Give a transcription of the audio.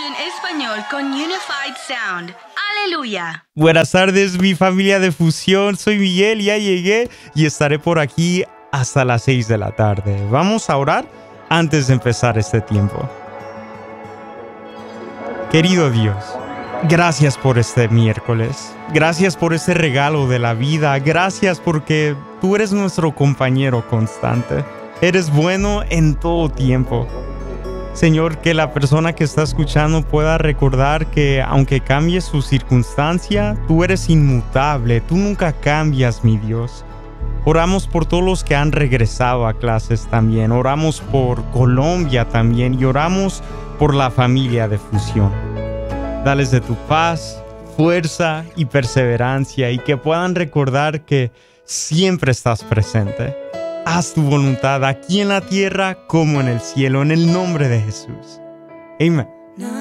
en español con Unified Sound. ¡Aleluya! Buenas tardes, mi familia de Fusión. Soy Miguel, ya llegué y estaré por aquí hasta las 6 de la tarde. Vamos a orar antes de empezar este tiempo. Querido Dios, gracias por este miércoles. Gracias por este regalo de la vida. Gracias porque tú eres nuestro compañero constante. Eres bueno en todo tiempo. Señor, que la persona que está escuchando pueda recordar que aunque cambie su circunstancia, tú eres inmutable, tú nunca cambias, mi Dios. Oramos por todos los que han regresado a clases también, oramos por Colombia también y oramos por la familia de Fusión. Dales de tu paz, fuerza y perseverancia y que puedan recordar que siempre estás presente. Haz tu voluntad aquí en la tierra como en el cielo, en el nombre de Jesús. Amén.